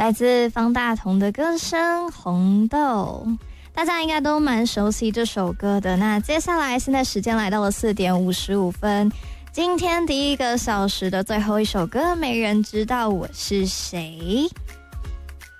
来自方大同的歌声《红豆》，大家应该都蛮熟悉这首歌的。那接下来现在时间来到了4点55分，今天第1个小时的最后一首歌，没人知道我是谁。